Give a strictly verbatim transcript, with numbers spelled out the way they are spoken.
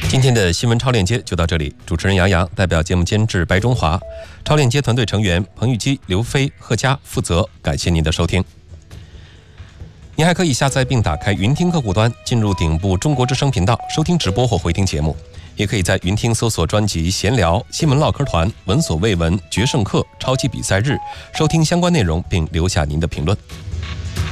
今天的新闻超链接就到这里，主持人杨洋代表节目监制白中华，超链接团队成员彭玉基、刘飞、贺佳负责。感谢您的收听。您还可以下载并打开云听客户端，进入顶部中国之声频道收听直播或回听节目，也可以在云听搜索专辑闲聊、新闻唠嗑团、闻所未闻、决胜课、超级比赛日，收听相关内容并留下您的评论。